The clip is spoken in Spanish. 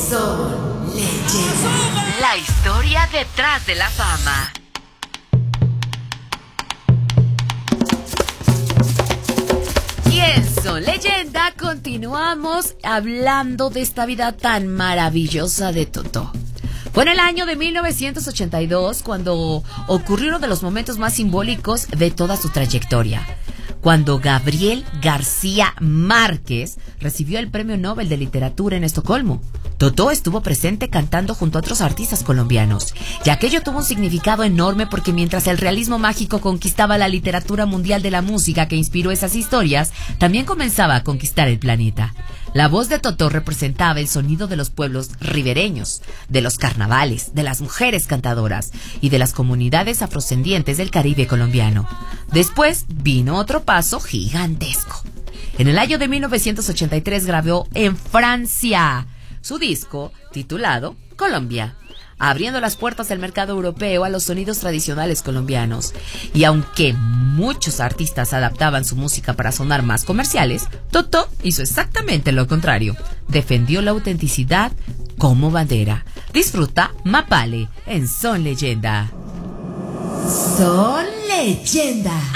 Son Leyenda. La historia detrás de la fama. Y en Son Leyenda continuamos hablando de esta vida tan maravillosa de Totó. Fue en el año de 1982 cuando ocurrió uno de los momentos más simbólicos de toda su trayectoria. Cuando Gabriel García Márquez recibió el Premio Nobel de Literatura en Estocolmo. Totó estuvo presente cantando junto a otros artistas colombianos, y aquello tuvo un significado enorme porque mientras el realismo mágico conquistaba la literatura mundial de la música que inspiró esas historias, también comenzaba a conquistar el planeta. La voz de Totó representaba el sonido de los pueblos ribereños, de los carnavales, de las mujeres cantadoras y de las comunidades afrodescendientes del Caribe colombiano. Después vino otro paso gigantesco. En el año de 1983 grabó en Francia su disco titulado Colombia, abriendo las puertas del mercado europeo a los sonidos tradicionales colombianos. Y aunque muchos artistas adaptaban su música para sonar más comerciales, Totó hizo exactamente lo contrario. Defendió la autenticidad como bandera. Disfruta Mapale en Son Leyenda. Son Leyenda.